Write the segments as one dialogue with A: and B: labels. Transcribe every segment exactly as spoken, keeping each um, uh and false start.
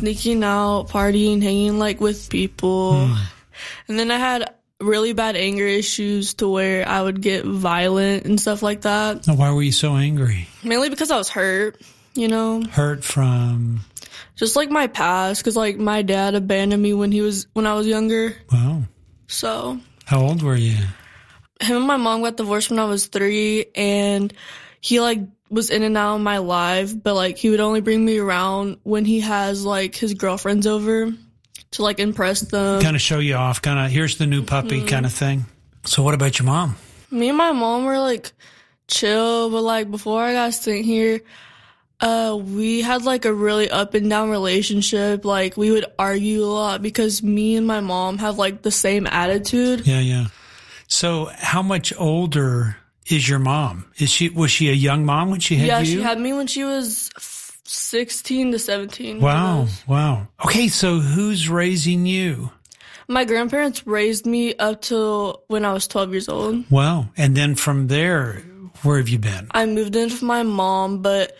A: sneaking out, partying, hanging like with people. Mm. And then I had really bad anger issues to where I would get violent and stuff like that.
B: Oh, why were you so angry?
A: Mainly because I was hurt, you know.
B: Hurt from?
A: Just like my past, because like my dad abandoned me when he was when I was younger.
B: Wow.
A: So.
B: How old were you?
A: Him and my mom got divorced when I was three, and he like was in and out of my life, but like he would only bring me around when he has like his girlfriends over to like impress them.
B: Kind of show you off, kind of here's the new puppy mm-hmm. kind of thing. So what about your mom?
A: Me and my mom were like chill, but like before I got sent here, uh, we had like a really up and down relationship. Like we would argue a lot because me and my mom have like the same attitude.
B: Yeah, yeah. So how much older is your mom? Is she was she a young mom when she had
A: yeah,
B: you?
A: Yeah, she had me when she was sixteen to seventeen.
B: Wow, wow. Okay, so who's raising you?
A: My grandparents raised me up till when I was twelve years old.
B: Wow. And then from there, where have you been?
A: I moved in with my mom, but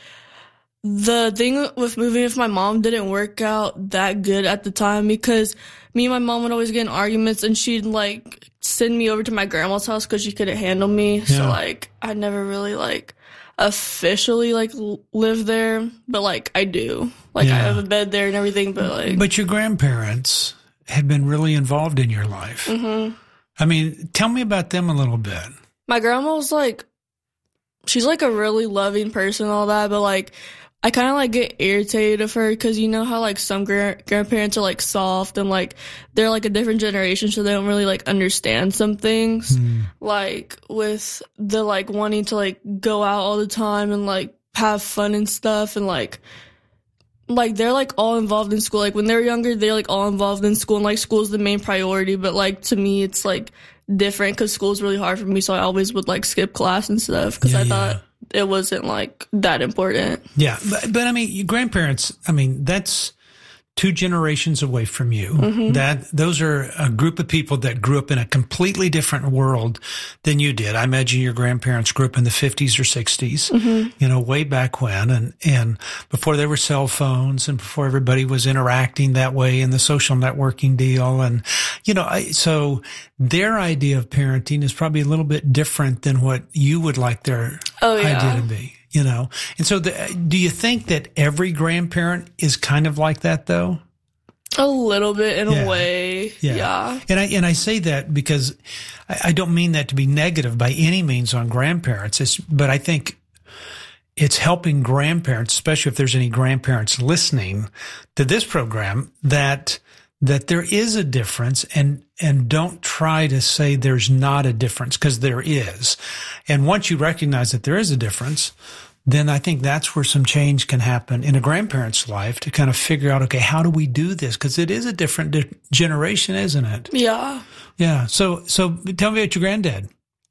A: the thing with moving with my mom didn't work out that good at the time because me and my mom would always get in arguments, and she'd like send me over to my grandma's house because she couldn't handle me. Yeah. So like I never really like officially like live there, but like I do. Like yeah. I have a bed there and everything, but like.
B: But your grandparents have been really involved in your life.
A: Mm-hmm.
B: I mean, tell me about them a little bit.
A: My grandma was like, she's like a really loving person and all that, but like I kind of like get irritated of her because you know how like some gra- grandparents are like soft and like they're like a different generation, so they don't really like understand some things. Mm. Like with the like wanting to like go out all the time and like have fun and stuff, and like like they're like all involved in school. Like when they're younger, they're like all involved in school, and like school's the main priority. But like to me, it's like different because school's really hard for me, so I always would like skip class and stuff because yeah, I thought. Yeah. It wasn't like that important.
B: Yeah. But, but I mean, your grandparents, I mean, that's two generations away from you. Mm-hmm. That those are a group of people that grew up in a completely different world than you did. I imagine your grandparents grew up in the fifties or sixties, mm-hmm. you know, way back when, and, and before there were cell phones and before everybody was interacting that way and the social networking deal. And, you know, I, so their idea of parenting is probably a little bit different than what you would like their
A: oh, yeah.
B: idea to be. You know, and so the, do you think that every grandparent is kind of like that, though?
A: A little bit, in yeah. a way, yeah. yeah.
B: And I and I say that because I, I don't mean that to be negative by any means on grandparents. It's, but I think it's helping grandparents, especially if there's any grandparents listening to this program, that that there is a difference, and and don't try to say there's not a difference, because there is. And once you recognize that there is a difference, then I think that's where some change can happen in a grandparent's life to kind of figure out, okay, how do we do this? Because it is a different di- generation, isn't it?
A: Yeah.
B: Yeah. So so tell me about your granddad.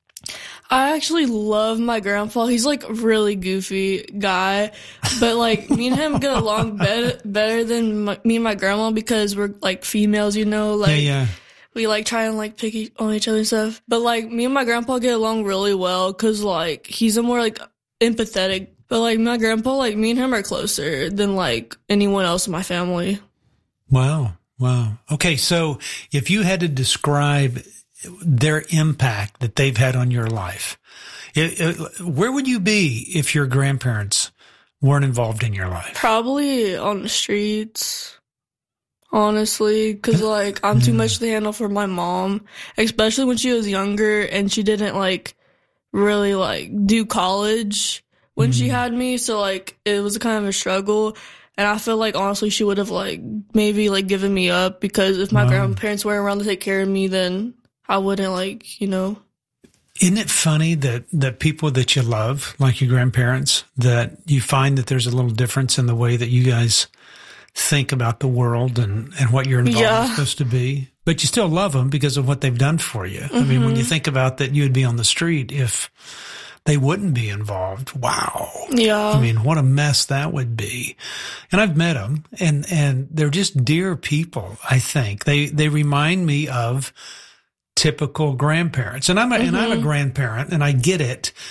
A: I actually love my grandpa. He's like a really goofy guy, but like me and him get along better better than my, me and my grandma because we're like females, you know. Like
B: yeah, yeah.
A: we like try and like pick e- on each other and stuff. But like me and my grandpa get along really well because like he's a more like empathetic. But like my grandpa, like me and him are closer than like anyone else in my family.
B: Wow, wow. Okay, so if you had to describe their impact that they've had on your life, It, it, where would you be if your grandparents weren't involved in your life?
A: Probably on the streets, honestly, because like I'm too much to handle for my mom, especially when she was younger and she didn't like really like do college when mm. she had me. So like it was kind of a struggle. And I feel like, honestly, she would have, like, maybe, like, given me up because if my wow. grandparents weren't around to take care of me, then I wouldn't, like, you know.
B: Isn't it funny that, that people that you love, like your grandparents, that you find that there's a little difference in the way that you guys think about the world and, and what your involvement yeah. is supposed to be? But you still love them because of what they've done for you. Mm-hmm. I mean, when you think about that you would be on the street if they wouldn't be involved. Wow.
A: Yeah.
B: I mean, what a mess that would be. And I've met them, and, and they're just dear people, I think. They, they remind me of typical grandparents. And I'm a, mm-hmm. and I'm a grandparent, and I get it.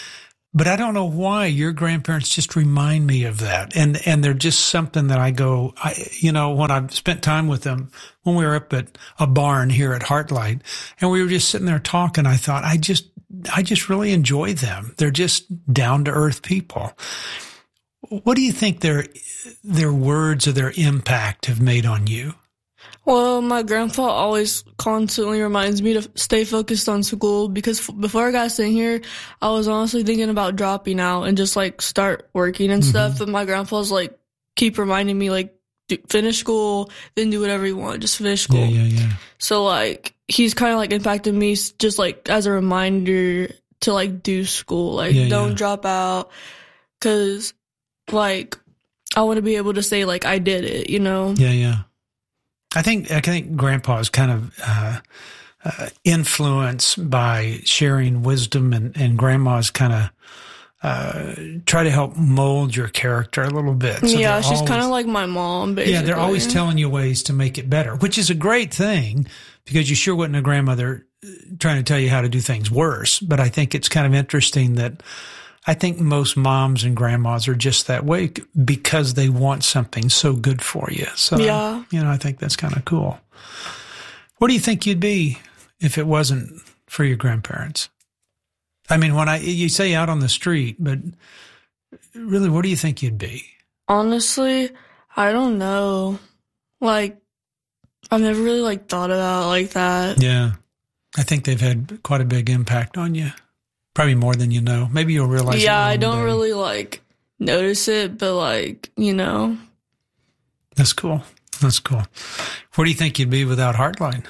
B: But I don't know why your grandparents just remind me of that. And, and they're just something that I go, I, you know, when I've spent time with them, when we were up at a barn here at Heartlight and we were just sitting there talking, I thought, I just, I just really enjoy them. They're just down to earth people. What do you think their, their words or their impact have made on you?
A: Well, my grandpa always constantly reminds me to stay focused on school because f- before I got sent here, I was honestly thinking about dropping out and just like start working and mm-hmm. stuff. But my grandpa's like, keep reminding me like, do, finish school, then do whatever you want. Just finish school.
B: Yeah, yeah, yeah.
A: So like, he's kind of like impacted me just like as a reminder to like do school. Like, yeah, don't yeah. drop out because like, I want to be able to say like, I did it, you know?
B: Yeah, yeah. I think I think Grandpa is kind of uh, uh, influenced by sharing wisdom, and, and Grandma's kind of uh, try to help mold your character a little bit.
A: So yeah, she's kind of like my mom, basically.
B: Yeah, they're always telling you ways to make it better, which is a great thing because you sure wasn't a grandmother trying to tell you how to do things worse. But I think it's kind of interesting that I think most moms and grandmas are just that way because they want something so good for you. So,
A: yeah.
B: you know, I think that's kind of cool. What do you think you'd be if it wasn't for your grandparents? I mean, when I, you say out on the street, but really, what do you think you'd be?
A: Honestly, I don't know. Like, I've never really like thought about it like that.
B: Yeah. I think they've had quite a big impact on you. Probably more than you know. Maybe you'll realize.
A: Yeah,
B: it
A: I don't
B: day.
A: really like notice it, but like, you know.
B: That's cool. That's cool. Where do you think you'd be without Heartlight?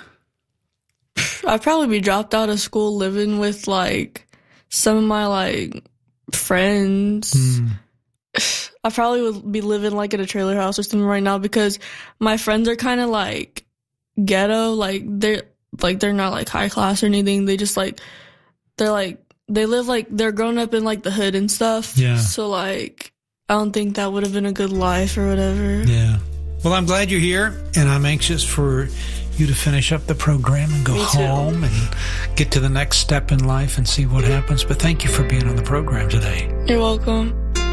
A: I'd probably be dropped out of school living with like some of my like friends. Mm. I probably would be living like in a trailer house or something right now because my friends are kind of like ghetto. Like they're like, they're not like high class or anything. They just like, they're like, They live like, they're grown up in like the hood and stuff.
B: Yeah.
A: So like, I don't think that would have been a good life or whatever.
B: Yeah. Well, I'm glad you're here and I'm anxious for you to finish up the program and go home and get to the next step in life and see what happens. But thank you for being on the program today.
A: You're welcome.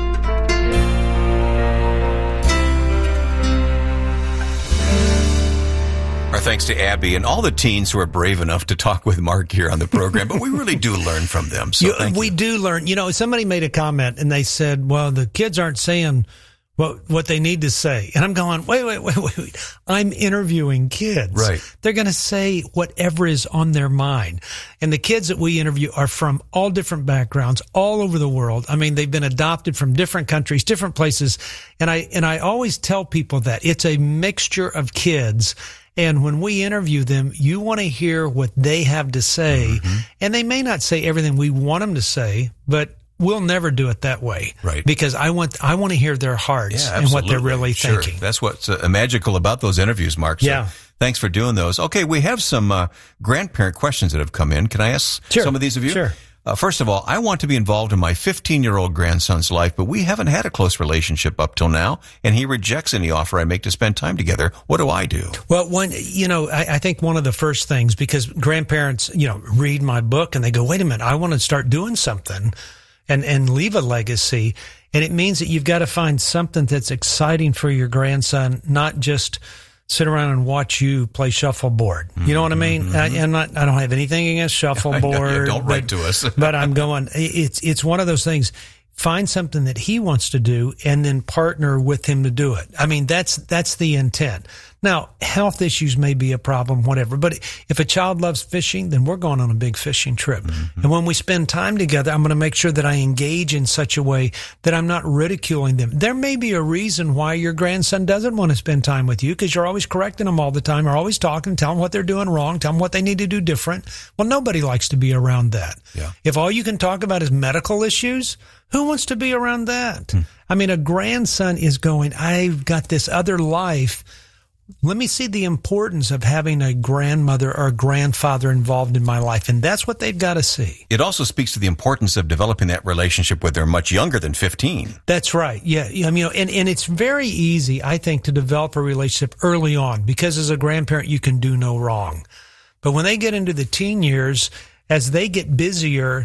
C: Our thanks to Abby and all the teens who are brave enough to talk with Mark here on the program, but we really do learn from them. So
D: you,
C: thank
D: we
C: you.
D: do learn. You know, somebody made a comment and they said, well, the kids aren't saying what what they need to say. And I'm going, wait, wait, wait, wait, wait. I'm interviewing kids.
C: Right.
D: They're going to say whatever is on their mind. And the kids that we interview are from all different backgrounds, all over the world. I mean, they've been adopted from different countries, different places. And I, and I always tell people that it's a mixture of kids. And when we interview them, you want to hear what they have to say. Mm-hmm. And they may not say everything we want them to say, but we'll never do it that way.
C: Right.
D: Because I want, I want to hear their hearts
C: yeah,
D: and what they're really
C: sure.
D: thinking.
C: That's what's uh, magical about those interviews, Mark. So
D: yeah.
C: Thanks for doing those. Okay. We have some uh, grandparent questions that have come in. Can I ask
D: sure.
C: some of these of you?
D: Sure.
C: Uh, first of all, I want to be involved in my fifteen-year-old grandson's life, but we haven't had a close relationship up till now, and he rejects any offer I make to spend time together. What do I do?
D: Well, one, you know, I, I think one of the first things, because grandparents, you know, read my book and they go, wait a minute, I want to start doing something and, and leave a legacy. And it means that you've got to find something that's exciting for your grandson, not just sit around and watch you play shuffleboard. You know what I mean? Mm-hmm. I, I'm not, I don't have anything against shuffleboard.
C: Don't write
D: but,
C: to us.
D: But I'm going, it's, it's one of those things. Find something that he wants to do and then partner with him to do it. I mean, that's, that's the intent. Now, health issues may be a problem, whatever, but if a child loves fishing, then we're going on a big fishing trip. Mm-hmm. And when we spend time together, I'm going to make sure that I engage in such a way that I'm not ridiculing them. There may be a reason why your grandson doesn't want to spend time with you because you're always correcting them all the time, or always talking, tell them what they're doing wrong, tell them what they need to do different. Well, nobody likes to be around that.
C: Yeah.
D: If all you can talk about is medical issues, who wants to be around that? Hmm. I mean, a grandson is going, I've got this other life. Let me see the importance of having a grandmother or a grandfather involved in my life. And that's what they've got to see.
C: It also speaks to the importance of developing that relationship when they're much younger than fifteen.
D: That's right. Yeah. I mean, and, and it's very easy, I think, to develop a relationship early on because as a grandparent, you can do no wrong. But when they get into the teen years, as they get busier,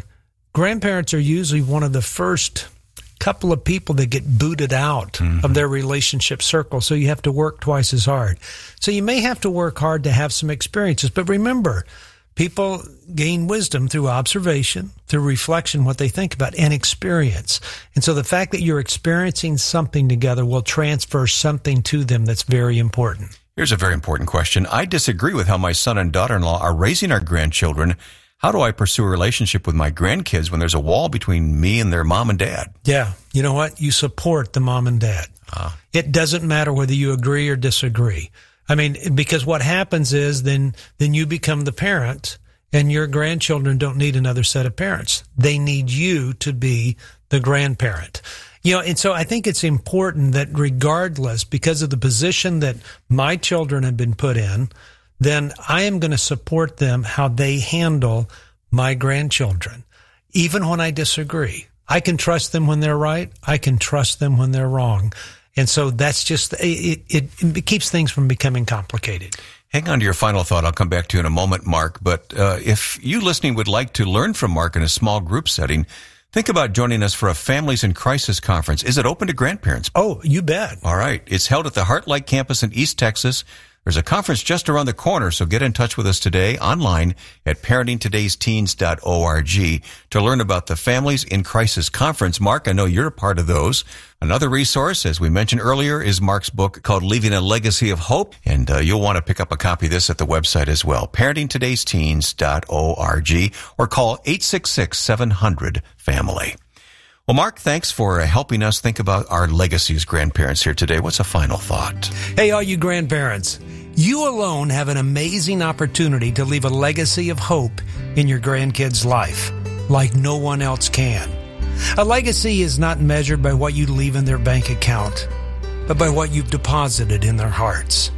D: grandparents are usually one of the first couple of people that get booted out mm-hmm. of their relationship circle. So you have to work twice as hard. So you may have to work hard to have some experiences. But remember, people gain wisdom through observation, through reflection, what they think about, and experience. And so the fact that you're experiencing something together will transfer something to them that's very important.
C: Here's a very important question. I disagree with how my son and daughter-in-law are raising our grandchildren. How do I pursue a relationship with my grandkids when there's a wall between me and their mom and dad?
D: Yeah. You know what? You support the mom and dad. Uh, it doesn't matter whether you agree or disagree. I mean, because what happens is then, then you become the parent, and your grandchildren don't need another set of parents. They need you to be the grandparent. You know, and so I think it's important that regardless, because of the position that my children have been put in, then I am going to support them how they handle my grandchildren, even when I disagree. I can trust them when they're right. I can trust them when they're wrong. And so that's just, it, it, it keeps things from becoming complicated.
C: Hang on to your final thought. I'll come back to you in a moment, Mark. But uh, if you listening would like to learn from Mark in a small group setting, think about joining us for a Families in Crisis conference. Is it open to grandparents?
D: Oh, you bet.
C: All right. It's held at the Heartlight campus in East Texas. There's a conference just around the corner, so get in touch with us today online at parenting todays teens dot org to learn about the Families in Crisis Conference. Mark, I know you're a part of those. Another resource, as we mentioned earlier, is Mark's book called Leaving a Legacy of Hope, and uh, you'll want to pick up a copy of this at the website as well, parenting todays teens dot org, or call eight six six, seven hundred, family. Well, Mark, thanks for helping us think about our legacy as grandparents here today. What's a final thought?
D: Hey, all you grandparents, you alone have an amazing opportunity to leave a legacy of hope in your grandkids' life, like no one else can. A legacy is not measured by what you leave in their bank account, but by what you've deposited in their hearts.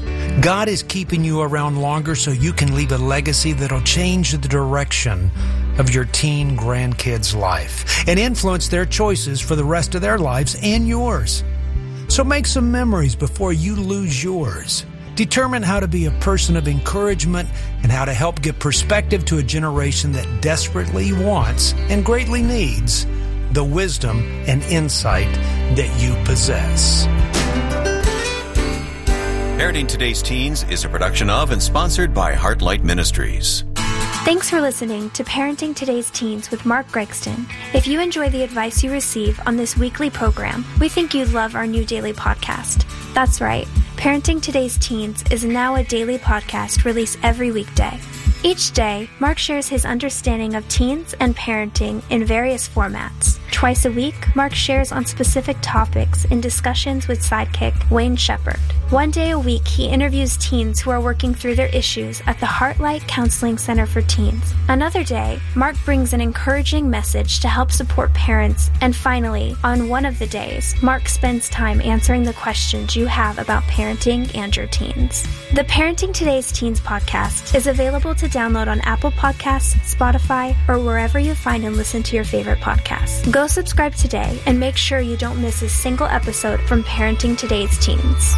D: God is keeping you around longer so you can leave a legacy that'll change the direction of your teen grandkids' life and influence their choices for the rest of their lives and yours. So make some memories before you lose yours. Determine how to be a person of encouragement and how to help give perspective to a generation that desperately wants and greatly needs the wisdom and insight that you possess.
C: Parenting Today's Teens is a production of and sponsored by Heartlight Ministries.
E: Thanks for listening to Parenting Today's Teens with Mark Gregston. If you enjoy the advice you receive on this weekly program, we think you'd love our new daily podcast. That's right, Parenting Today's Teens is now a daily podcast released every weekday. Each day, Mark shares his understanding of teens and parenting in various formats. Twice a week, Mark shares on specific topics in discussions with sidekick Wayne Shepherd. One day a week, he interviews teens who are working through their issues at the Heartlight Counseling Center for Teens. Another day, Mark brings an encouraging message to help support parents. And finally, on one of the days, Mark spends time answering the questions you have about parenting and your teens. The Parenting Today's Teens podcast is available to download on Apple Podcasts, Spotify, or wherever you find and listen to your favorite podcasts. Go subscribe today and make sure you don't miss a single episode from Parenting Today's Teens.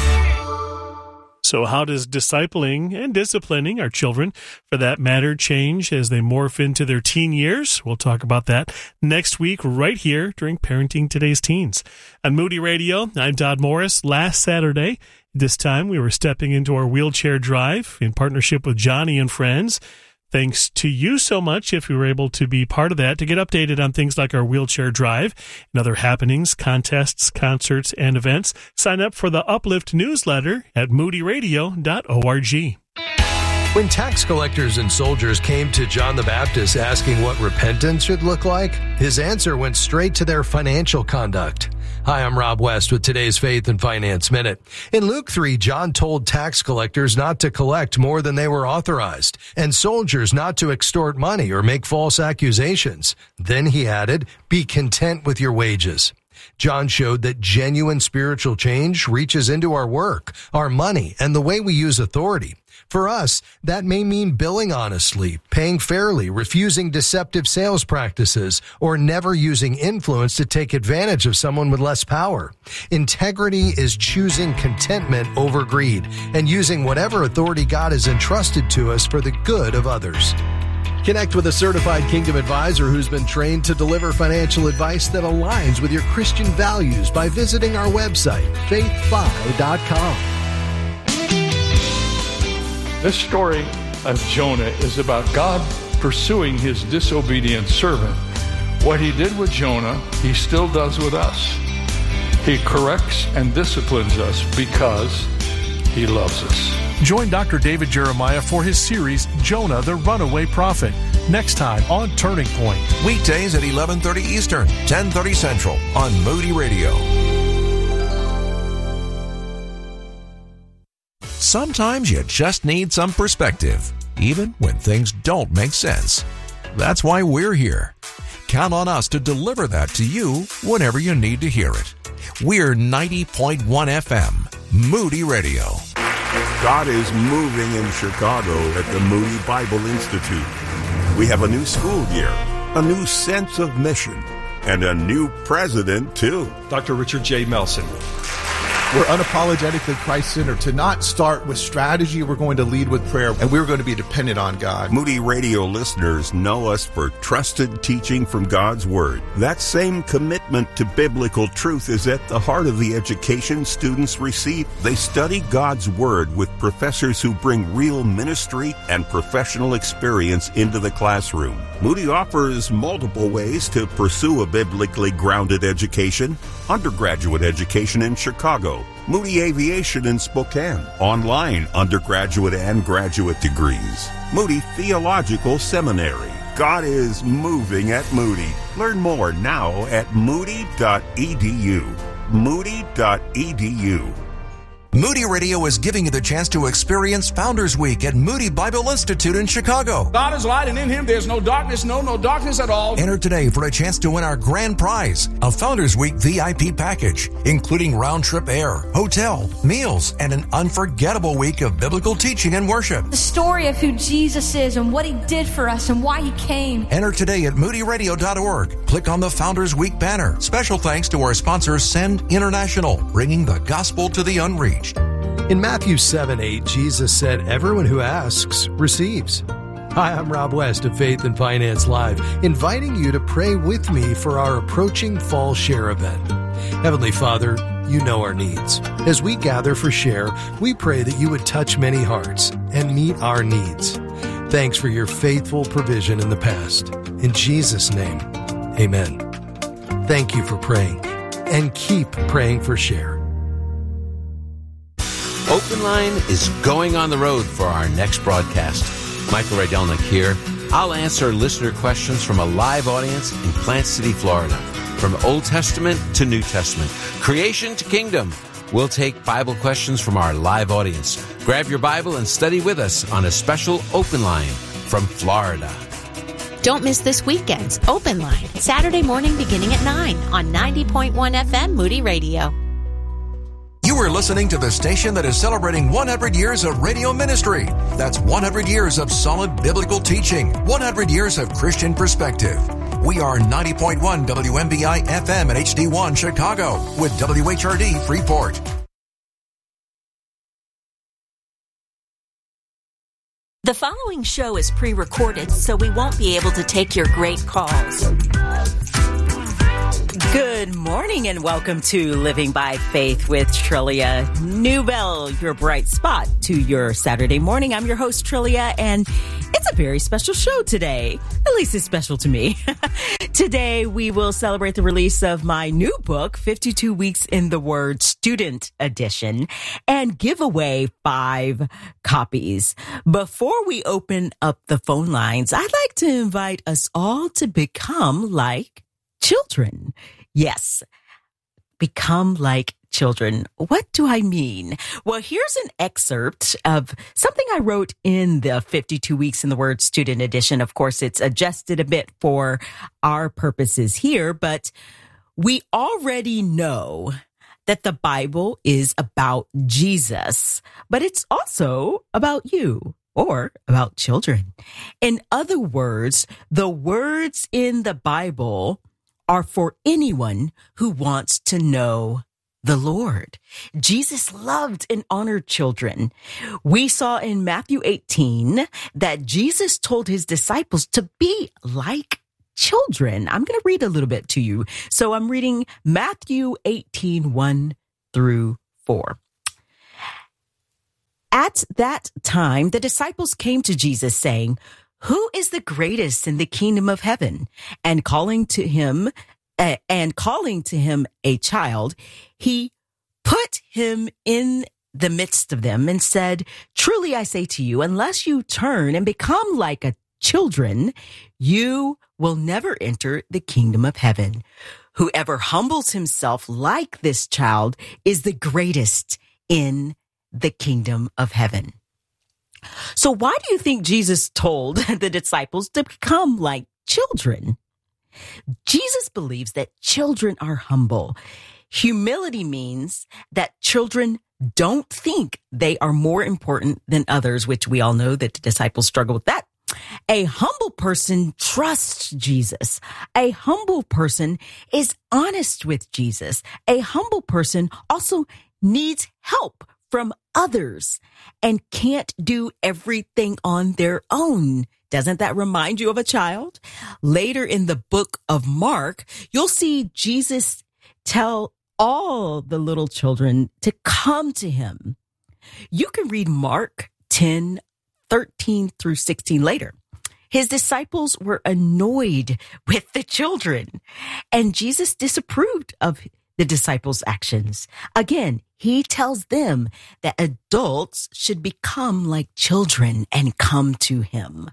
F: So how does discipling and disciplining our children, for that matter, change as they morph into their teen years? We'll talk about that next week right here during Parenting Today's Teens. On Moody Radio, I'm Todd Morris. Last Saturday, this time we were stepping into our wheelchair drive in partnership with Johnny and Friends. Thanks to you so much if we were able to be part of that. To get updated on things like our wheelchair drive and other happenings, contests, concerts, and events, sign up for the Uplift newsletter at moody radio dot org.
G: When tax collectors and soldiers came to John the Baptist asking what repentance should look like, his answer went straight to their financial conduct. Hi, I'm Rob West with today's Faith and Finance Minute. In Luke three, John told tax collectors not to collect more than they were authorized, and soldiers not to extort money or make false accusations. Then he added, be content with your wages. John showed that genuine spiritual change reaches into our work, our money, and the way we use authority. For us, that may mean billing honestly, paying fairly, refusing deceptive sales practices, or never using influence to take advantage of someone with less power. Integrity is choosing contentment over greed and using whatever authority God has entrusted to us for the good of others. Connect with a certified Kingdom advisor who's been trained to deliver financial advice that aligns with your Christian values by visiting our website, faith fi dot com.
H: This story of Jonah is about God pursuing his disobedient servant. What he did with Jonah, he still does with us. He corrects and disciplines us because he loves us.
F: Join Doctor David Jeremiah for his series, Jonah the Runaway Prophet, next time on Turning Point.
I: Weekdays at eleven thirty Eastern, ten thirty Central on Moody Radio. Sometimes you just need some perspective, even when things don't make sense. That's why we're here. Count on us to deliver that to you whenever you need to hear it. We're ninety point one F M, Moody Radio.
J: God is moving in Chicago at the Moody Bible Institute. We have a new school year, a new sense of mission, and a new president, too.
K: Doctor Richard J. Melson.
L: We're unapologetically Christ-centered. To not start with strategy, we're going to lead with prayer, and we're going to be dependent on God.
J: Moody Radio listeners know us for trusted teaching from God's Word. That same commitment to biblical truth is at the heart of the education students receive. They study God's Word with professors who bring real ministry and professional experience into the classroom. Moody offers multiple ways to pursue a biblically grounded education. Undergraduate education in Chicago, Moody Aviation in Spokane, online undergraduate and graduate degrees, Moody Theological Seminary. God is moving at Moody. Learn more now at moody dot e d u. moody dot e d u.
I: Moody Radio is giving you the chance to experience Founders Week at Moody Bible Institute in Chicago.
M: God is light, and in him there's no darkness, no, no darkness at all.
I: Enter today for a chance to win our grand prize, a Founders Week V I P package, including round-trip air, hotel, meals, and an unforgettable week of biblical teaching and worship.
N: The story of who Jesus is and what he did for us and why he came.
I: Enter today at moody radio dot org. Click on the Founders Week banner. Special thanks to our sponsor, Send International, bringing the gospel to the unreached.
G: In Matthew seven eight, Jesus said, "Everyone who asks receives." Hi, I'm Rob West of Faith and Finance Live, inviting you to pray with me for our approaching Fall Share event. Heavenly Father, you know our needs. As we gather for Share, we pray that you would touch many hearts and meet our needs. Thanks for your faithful provision in the past. In Jesus' name, amen. Thank you for praying, and keep praying for Share.
O: Open Line is going on the road for our next broadcast. Michael Rydelnik here. I'll answer listener questions from a live audience in Plant City, Florida. From Old Testament to New Testament, creation to kingdom, we'll take Bible questions from our live audience. Grab your Bible and study with us on a special Open Line from Florida.
P: Don't miss this weekend's Open Line, Saturday morning beginning at nine on ninety point one F M Moody Radio.
I: You are listening to the station that is celebrating one hundred years of radio ministry. That's one hundred years of solid biblical teaching, one hundred years of Christian perspective. We are ninety point one W M B I F M and H D one Chicago with W H R D Freeport.
Q: The following show is pre-recorded, so we won't be able to take your great calls. Good morning and welcome to Living by Faith with Trillia Newbell, your bright spot to your Saturday morning. I'm your host, Trillia, and it's a very special show today. At least it's special to me. Today, we will celebrate the release of my new book, fifty-two Weeks in the Word, Student Edition, and give away five copies. Before we open up the phone lines, I'd like to invite us all to become like children. Yes, become like children. What do I mean? Well, here's an excerpt of something I wrote in the fifty-two Weeks in the Word Student Edition. Of course, it's adjusted a bit for our purposes here, but we already know that the Bible is about Jesus, but it's also about you. Or about children. In other words, the words in the Bible are for anyone who wants to know the Lord. Jesus loved and honored children. We saw in Matthew eighteen that Jesus told his disciples to be like children. I'm going to read a little bit to you. So I'm reading Matthew eighteen, one through four. At that time, the disciples came to Jesus saying, "Who is the greatest in the kingdom of heaven?" And calling to him, uh, and calling to him a child, he put him in the midst of them and said, "Truly I say to you, unless you turn and become like a children, you will never enter the kingdom of heaven. Whoever humbles himself like this child is the greatest in the kingdom of heaven." So why do you think Jesus told the disciples to become like children? Jesus believes that children are humble. Humility means that children don't think they are more important than others, which we all know that the disciples struggle with that. A humble person trusts Jesus. A humble person is honest with Jesus. A humble person also needs help from others and can't do everything on their own. Doesn't that remind you of a child? Later in the book of Mark, you'll see Jesus tell all the little children to come to him. You can read Mark ten, thirteen through sixteen later. His disciples were annoyed with the children, and Jesus disapproved of the disciples' actions. Again, he tells them that adults should become like children and come to him.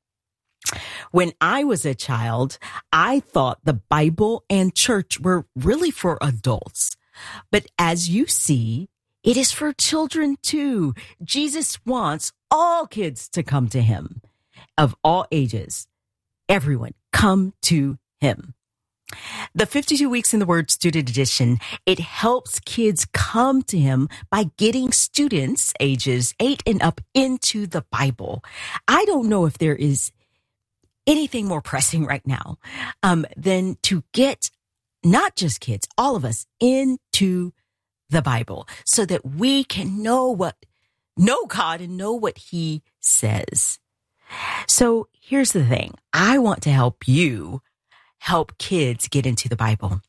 Q: When I was a child, I thought the Bible and church were really for adults. But as you see, it is for children too. Jesus wants all kids to come to him, of all ages. Everyone, come to him. The fifty-two Weeks in the Word Student Edition, it helps kids come to him by getting students ages eight and up into the Bible. I don't know if there is anything more pressing right now um, than to get not just kids, all of us into the Bible so that we can know what, know God and know what he says. So here's the thing. I want to help you help kids get into the Bible.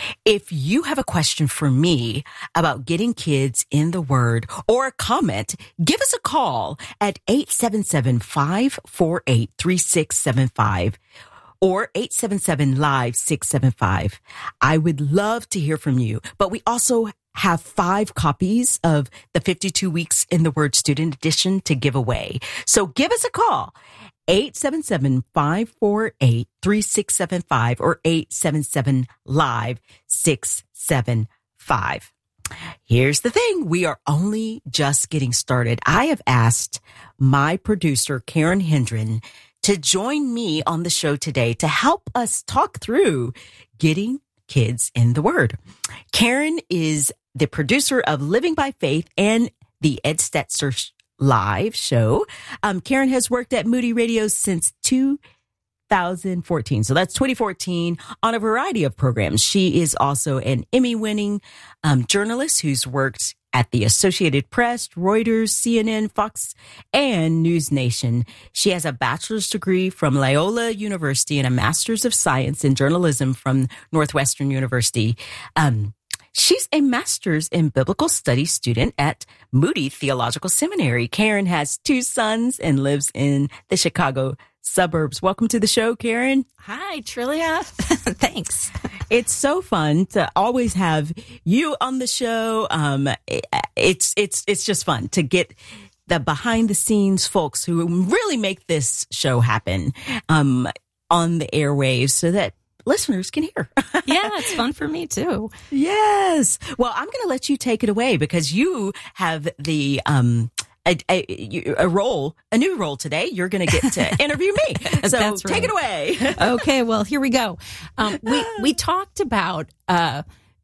Q: If you have a question for me about getting kids in the Word or a comment, give us a call at eight seven seven, five four eight, three six seven five or eight seven seven, live six seven five. I would love to hear from you, but we also have five copies of the fifty-two Weeks in the Word Student Edition to give away. So give us a call. eight seven seven, five four eight, three six seven five or eight seven seven, live six seven five. Here's the thing. We are only just getting started. I have asked my producer, Karen Hendren, to join me on the show today to help us talk through getting kids in the Word. Karen is the producer of Living by Faith and the Ed Stetzer Live show. Um, Karen has worked at Moody Radio since two thousand fourteen. So that's twenty fourteen on a variety of programs. She is also an Emmy-winning um, journalist who's worked at the Associated Press, Reuters, C N N, Fox, and News Nation. She has a bachelor's degree from Loyola University and a master's of science in journalism from Northwestern University. Um, She's a master's in biblical studies student at Moody Theological Seminary. Karen has two sons and lives in the Chicago suburbs. Welcome to the show, Karen.
K: Hi, Trillia. Thanks.
Q: It's so fun to always have you on the show. Um, it's it's it's just fun to get the behind the scenes folks who really make this show happen um, on the airwaves so that listeners can hear.
K: Yeah, it's fun for me too.
Q: Yes. Well, I'm going to let you take it away because you have the um a, a, a role, a new role today. You're going to get to interview me. So
K: That's right.
Q: Take it away.
K: Okay. Well, here we go. Um, we we talked about uh,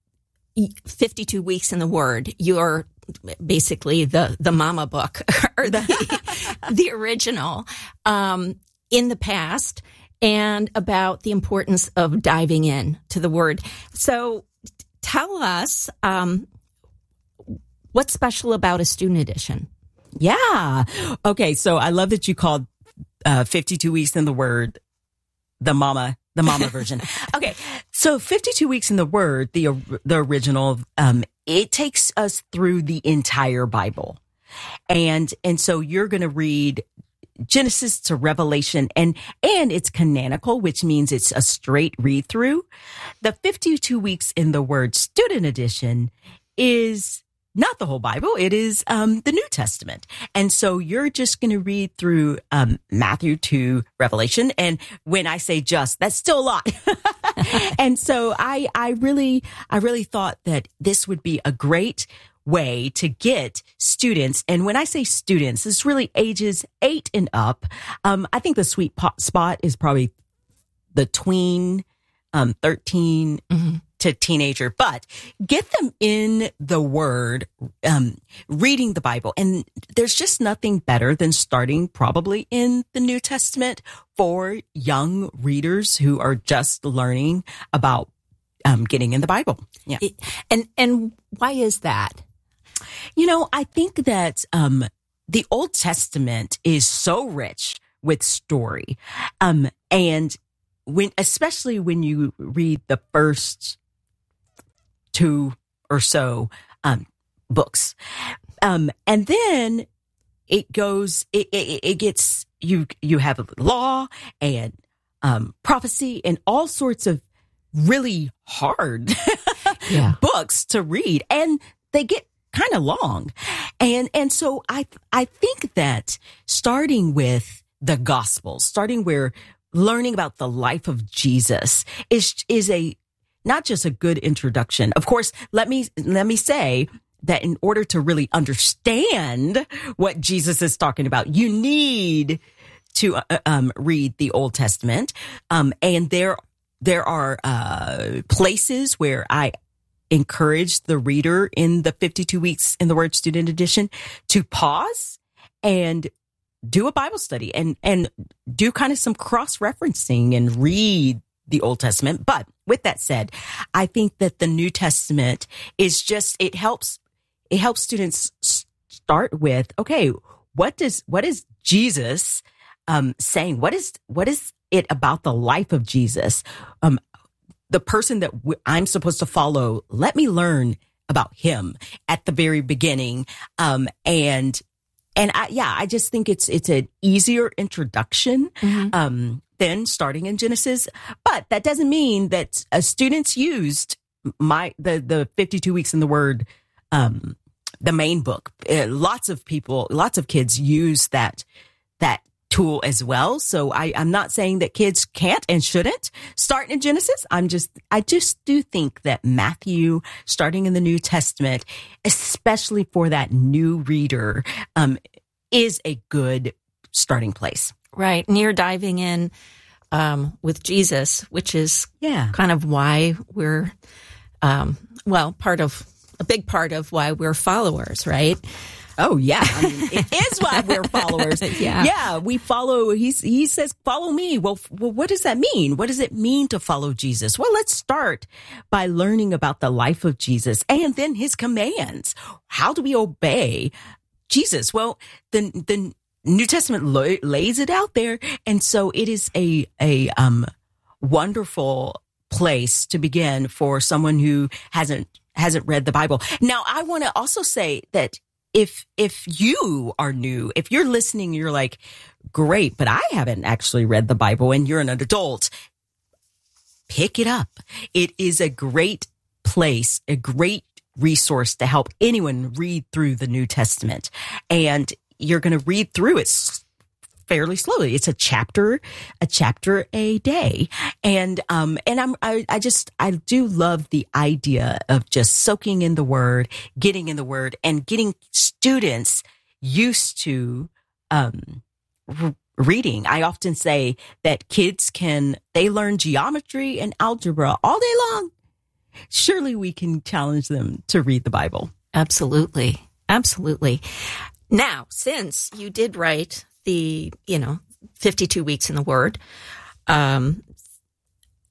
K: fifty-two Weeks in the Word. You're basically the the mama book or the the original um, in the past. And about the importance of diving in to the Word. So tell us um, what's special about a student edition.
Q: Yeah. Okay. So I love that you called uh, fifty-two Weeks in the Word the mama, the mama version. Okay. So fifty-two Weeks in the Word, the the original, um, it takes us through the entire Bible, and and so you're going to read Genesis to Revelation, and and it's canonical, which means it's a straight read through. The fifty-two Weeks in the Word Student Edition is not the whole Bible. It is um, the New Testament. And so you're just going to read through um, Matthew to Revelation. And when I say just, that's still a lot. And so I, I really, I really thought that this would be a great way to get students. And when I say students, it's really ages eight and up. Um, I think the sweet po- spot is probably the tween, um, thirteen, mm-hmm. to teenager, but get them in the Word, um, reading the Bible. And there's just nothing better than starting probably in the New Testament for young readers who are just learning about um, getting in the Bible. Yeah.
K: And, and why is that?
Q: You know, I think that um, the Old Testament is so rich with story. Um, and when, especially when you read the first two or so um, books. Um, and then it goes, it, it, it gets, you, you have law and um, prophecy and all sorts of really hard
K: yeah.
Q: books to read. And they get kind of long. And, and so I, I think that starting with the Gospels, starting where learning about the life of Jesus is, is a, not just a good introduction. Of course, let me, let me say that in order to really understand what Jesus is talking about, you need to uh, um, read the Old Testament. Um, and there, there are uh, places where I encourage the reader in the fifty-two Weeks in the Word Student Edition to pause and do a Bible study and, and do kind of some cross-referencing and read the Old Testament. But with that said, I think that the New Testament is just, it helps, it helps students start with, okay, what does, what is Jesus, um, saying? What is, what is it about the life of Jesus? Um, the person that w- I'm supposed to follow, let me learn about him at the very beginning. Um, and, and I, yeah, I just think it's, it's an easier introduction. Mm-hmm. Um, Then starting in Genesis, but that doesn't mean that uh, students used my the the fifty-two Weeks in the Word, um, the main book. Uh, lots of people, lots of kids use that that tool as well. So I, I'm not saying that kids can't and shouldn't start in Genesis. I'm just I just do think that Matthew, starting in the New Testament, especially for that new reader, um, is a good starting place.
K: Right. And you're diving in um, with Jesus, which is
Q: yeah.
K: kind of why we're, um, well, part of, a big part of why we're followers, right?
Q: Oh, yeah. I mean, it is why we're followers.
K: yeah.
Q: Yeah. We follow, he's, he says, follow me. Well, well, what does that mean? What does it mean to follow Jesus? Well, let's start by learning about the life of Jesus and then his commands. How do we obey Jesus? Well, the, the, New Testament lo- lays it out there. And so it is a, a, um, wonderful place to begin for someone who hasn't, hasn't read the Bible. Now, I want to also say that if, if you are new, if you're listening, you're like, great, but I haven't actually read the Bible and you're an adult, pick it up. It is a great place, a great resource to help anyone read through the New Testament. And you're going to read through it fairly slowly. It's a chapter, a chapter a day. And, um, and I'm, I, I just, I do love the idea of just soaking in the Word, getting in the Word and getting students used to, um, r- reading. I often say that kids can, they learn geometry and algebra all day long. Surely we can challenge them to read the Bible.
K: Absolutely. Absolutely. Now, since you did write the, you know, fifty-two Weeks in the Word, um,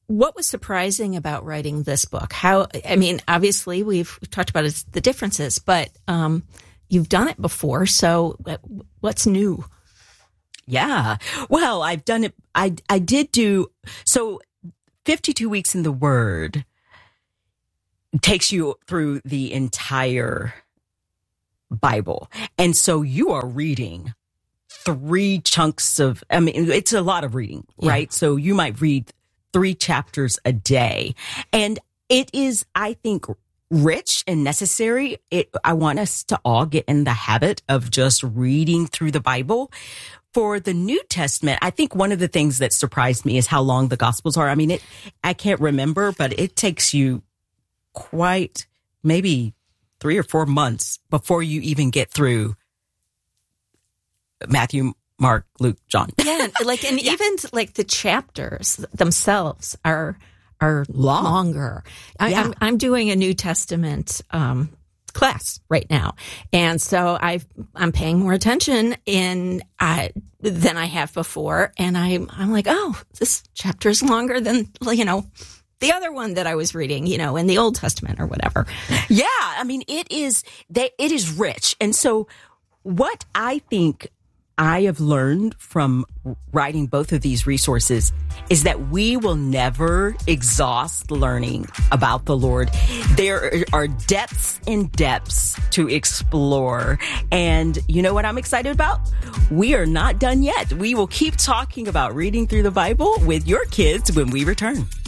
K: what was surprising about writing this book? How, I mean, obviously we've talked about it, the differences, but um, you've done it before. So what's new?
Q: Yeah. Well, I've done it. I, I did do, so fifty-two Weeks in the Word takes you through the entire Bible. And so you are reading three chunks of, I mean, it's a lot of reading, yeah. right? So you might read three chapters a day. And it is, I think, rich and necessary. It, I want us to all get in the habit of just reading through the Bible. For the New Testament, I think one of the things that surprised me is how long the Gospels are. I mean, it, I can't remember, but it takes you quite maybe three or four months before you even get through Matthew, Mark, Luke, John.
K: Yeah, like and yeah. even like the chapters themselves are are Long. longer. I, yeah. I'm I'm doing a New Testament um, class right now, and so I've I'm paying more attention in uh, than I have before, and I'm I'm like, oh, this chapter is longer than you know. The other one that I was reading, you know, in the Old Testament or whatever.
Q: Yeah, I mean, it is they, it is rich. And so what I think I have learned from writing both of these resources is that we will never exhaust learning about the Lord. There are depths and depths to explore. And you know what I'm excited about? We are not done yet. We will keep talking about reading through the Bible with your kids when we return.